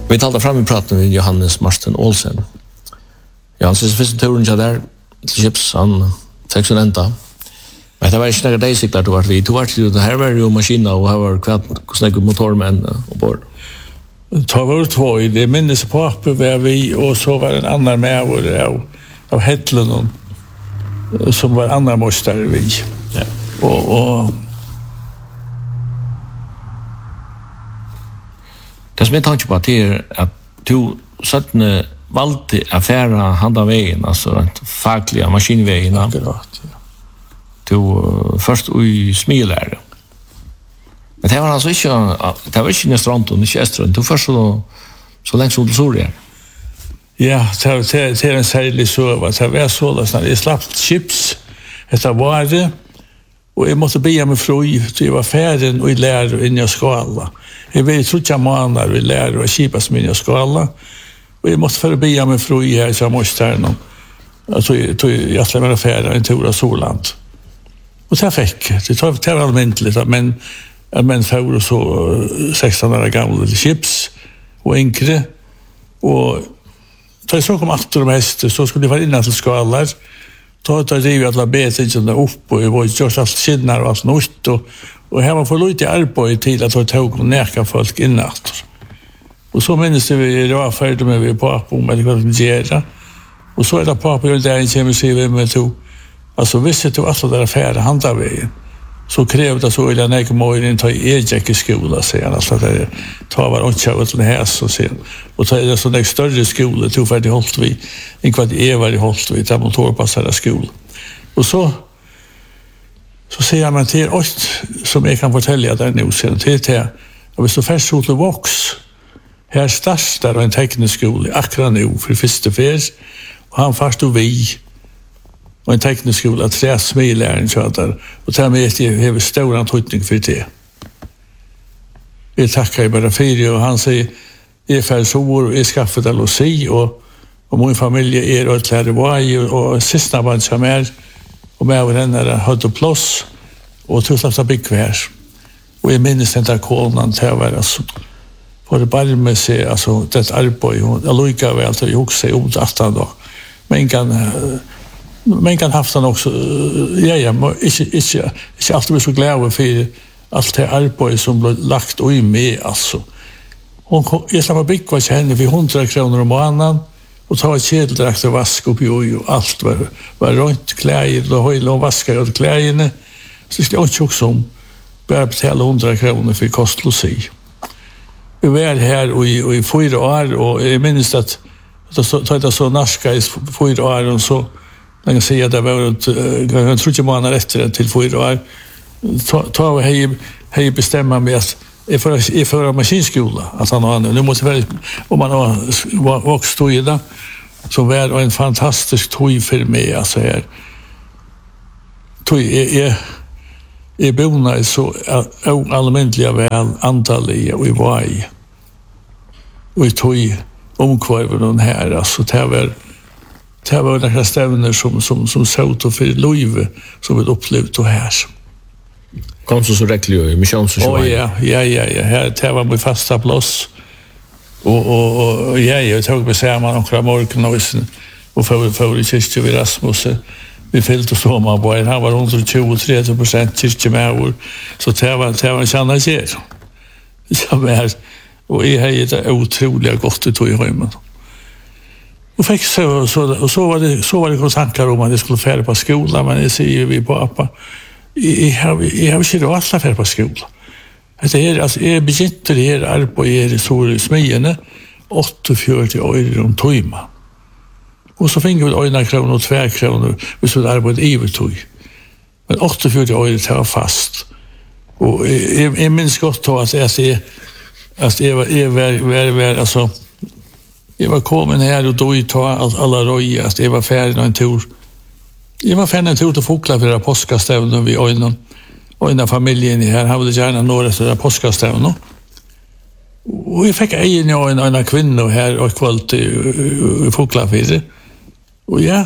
Vi talte fram I praten med Johannes Marsten Olsen. Johannes første turen til der, til Chips, han fikk sånn enda. Men det var ikke noe deisikler du var vi. Du var til det her var jo maskiner, og her var hvordan motormenn ombord. Det var två, det minnes på appen var vi, og så var en annan med av Hedlund, som var annan mostare vi. Ja. Og det som jeg tenker på er at du sånn valgte affæra handa veien, altså faglige maskinveien. akkurat, ja. Du først I smilære. Men det var altså ikke Nestranton, ikke Estron. Du først så lenge som du så det. Ja, det en særlig søva. Det var så jeg slapp chips, etter vare, og jeg måtte be meg fri, så jeg var ferdig og jeg lærer inn I skala. Jeg var I 3 måneder og jeg lærer å kipa som inn I skala, og jeg måtte be meg fri her som mosteren, altså jeg var ferdig en tur av Soland. Og det fikk, det var almindelig, men for så 16 år gamle chips og yngre, og da jeg så kom atter om hester, så skulle jeg være innan til skalar, da rev jeg alle betingene opp, og jeg var gjort alt skinner og alt nytt, og her var for lite arbeid til at jeg tog neka folk innatter. Og så minnes jeg vi var ferdig med vi pappa om hva vi gjøre, og så det pappa gjør det en kjem og sier med to, altså hvis jeg tog alt det affære handavegen, så krävde det så vill jag näka mig in ta ejek I skola sen alltså det tar var och köra till häs och sen och ta det så nästa större skola tog för det hållt vi en kvart var det hållt vi där motorpassade skola och så ser man till oss som jag kan fortälja där nu sen till och vi så fast så till Vox här startar en teknisk skola akkurat nu för första färs och han fast och vi og en teknisk skola, 3 smilæren kjøter, og til meg at jeg har stor antydning for det. Jeg takker jeg bare for og han sier, jeg fer sår, jeg skaffet det losi, og min familie og et lærer vei, og siste band som og med over henne hadde plass, og tog slags av byggvær. Og jeg minnes den der kålen til å være, altså, for det bare med seg, altså, det arbeid, jeg lukket vel til å huske seg ut 18 da, men kan haft han också inte alltid blir så glad för allt det arbeid som blev lagt I med alltså. Jag slapp bygga vad henne för 100 kronor om månaden och ta ett kedeldrakt och vaska upp och allt var runt kläder och höjla och vaska och kläderna. Så ska jag inte också om bara betala 100 kronor för kostlosi. Vi var här i 4 år och jag minns att det så narska I 4 år och så man kan säga att det var jag tror inte månader efter till 4 år ta och hej bestämma mig att jag får maskinskola att han nu måste väl om man har vuxit I det så var en fantastisk tog för mig alltså här tog är bona så allmäntliga väl antalliga och I var och I tog omkvarven här alltså det var några stävner som såg och för liv som vi upplevt och här. Kom så räckligt I missionssocial. Ja. Här det var med fasta plats. Och jag tog med sig man några morgon och för I kyrkan vid Rasmus. Vi fällt och sommarboy. Han var 123% kyrkemär. Så det var en känna ger. Som är och I hade det otroligt gott att ta I hemmen. Och fick så var det tankar om att det skulle färra på skolan, men det säger vi på pappa. Jag har inte råd att färra på skolan. Det är alltså jag begynte det här arbetet I så smyene 48 år om timme. Och så fick vi 1 krona och 2 kronor hvis vi arbetade I tog. Men 48 år det var fast. Och jag minns gott då att jag var alltså jag var kommen här och då ta alla röj att jag var färdig en tur. Jag var färdig en tur till Fokla för påskastävnen vid Öjnen. Och innan familjen här hade gärna några sådär påskastävnen. Och jag fick en kvinna här och kväll till Fokla för det. Och ja,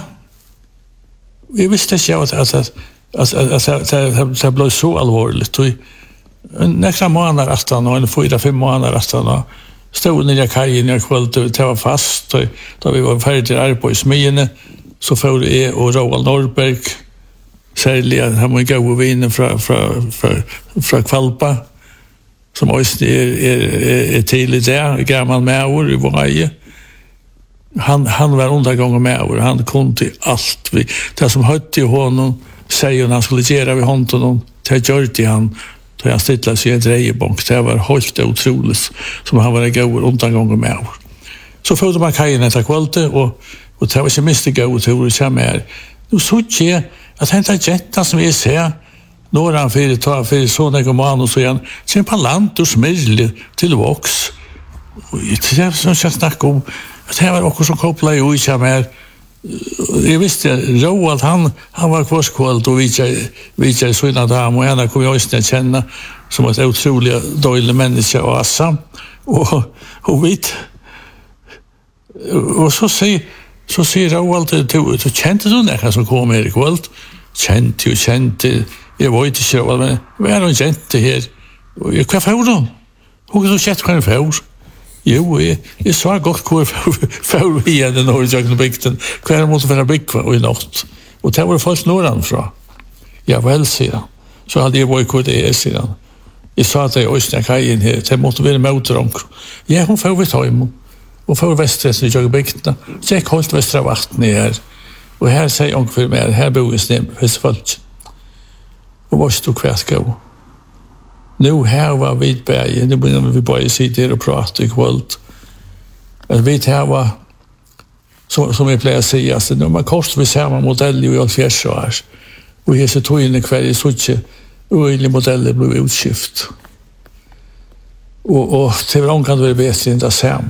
jag visste inte att det blev så allvarligt. Nästa månad efter, 4-5 månader efter, stod nere i kajen i kväll, det var fast, då vi var färdiga till arbete i smyene, så får jag och Roald Norberg, särskilt han var gå och vinna från Kvalpa, som också är tidigt där, gammal mäor i Vårje. Han var undergången mäor, han kunde allt. Det som hörde i honom, säger han skulle göra vid honom, det gjorde han. Då han stillade sig i en drejebonk. Det var helt otroligt som han var gått undergången mäor. Så följde man kajen efter kvällte och det var inte minst gå tur och mer. Nu såg jag att han tar jätta som jag ser några han för sådana man och så igen. Sen på land och smirle till vox. Det är som jag snackade om att det var också som kopplade ju i mer. Jag visste Roald han var kvarskvalt och vidare sådana dam och henne kom jag också att känna som ett otroligt dålig människa och assam och vitt. Och så säger Roald så kände du näka som kom här i kvalt. Kände jag var inte så men vad är det kände här och jag får hon hur så chatt kan jag jo, jag sa gott hur för vi den norrjagna bygden kvar måste vara bygg och i natt och det var först norran från ja väl sedan så hade jag varit kvar det sedan jag sa att jag östna kajen här det måste vara motoronk ja hon får vi ta emot och för västra jag bygden så jag kallt västra vatten här och här säger hon för mer här bor snäpp för folk och vad stod kvärt gå nu här var Vitberg, nu börjar vi bara sitta här och prata i kvällt. Att vi här var, som jag plejer att säga, så nu man kostar vi samma modell i 40 år. Och här så tog in en kväll i Sochi, och en modell blev utskift. Och det var omkring det bättre än det samma.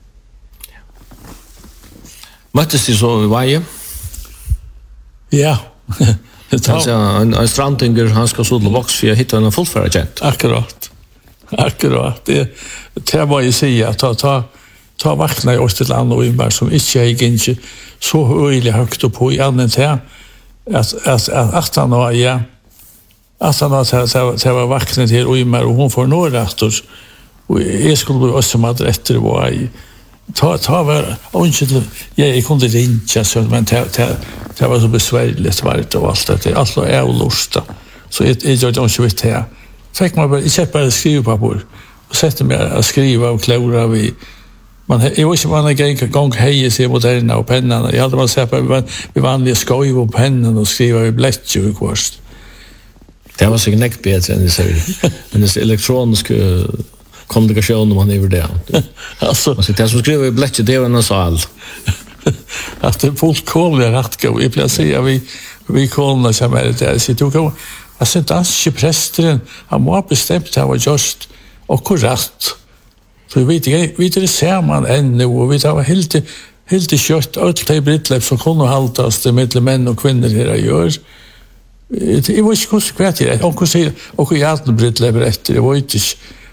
Möttes du så i Vaje? Ja. En strandinger, han ska så till box för jag hittar en fullfärd agent. Akkurat. Det var ju säga att ta vakna i Österland och Imbar som inte är inte så höjligt högt upp på i annan här att han var ja att han var vakna till Imbar och hon får några rätter och jag skulle bli också med rätter var i ta var inte jag kunde ringa så men det var så besvärligt vart och allt det allt är olusta så jag gjorde inte vet här fick man bara inte bara skriva på och sätta mig att skriva och klara vi man jag vet inte man en gång hej sig moderna och pennan jag hade man sett på vi vanliga skriva och pennan och skriva i bläck ju kvarst det var så knäckt bättre än det säger men det elektroniska kommunikation om man över det. Alltså det som skriver i bläck det är en sal. Att det fullkomligt rätt gå. Vi placerar vi kollar som är det så du går. Alltså danske prästen han må bestämt ha var just och korrekt. Så vi vet det ser man ännu och vi tar helt kött allt det brittläpp som kommer haltas det med män och kvinnor här gör. Det var ju konsekvent det. Och säger och jag har brittläpp rätt det var inte